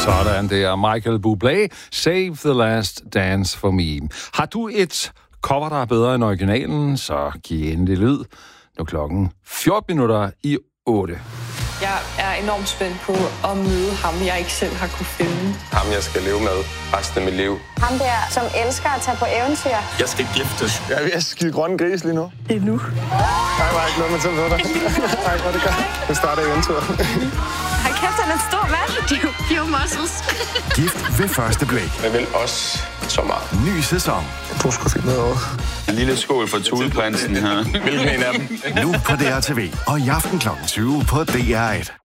Sådan, det er Michael Bublé. Save the Last Dance for Me. Har du et cover, der er bedre end originalen, så giv endelig lyd. Nu klokken 14:14. Jeg er enormt spændt på at møde ham, jeg ikke selv har kunne finde. Ham, jeg skal leve med resten af mit liv. Ham der, som elsker at tage på eventyr. Jeg skal giftes. Jeg er ved at skide grønne gris lige nu. Det er nu. Nej, jeg ikke noget med til dig. Nej, hvor det gør. Det starter eventyret. Hold kæft, han er en stor mand. Det er jo pure muscles. Gift ved første blik. Jeg vil også så meget. Ny sæson. Du skulle finde noget over. En lille skål for Tudeprinsen her. Hvilken en af dem? Nu på DRTV og i aften kl. 20 på DR1.